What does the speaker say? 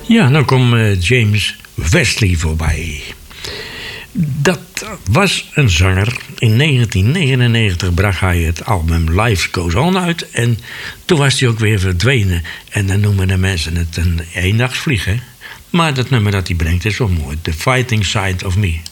Ja, dan komt James Wesley voorbij. Dat was een zanger. In 1999 bracht hij het album Life Goes On uit. En toen was hij ook weer verdwenen. En dan noemen de mensen het een eendagsvlieg, hè? Maar dat nummer dat hij brengt is wel mooi. The Fighting Side of Me.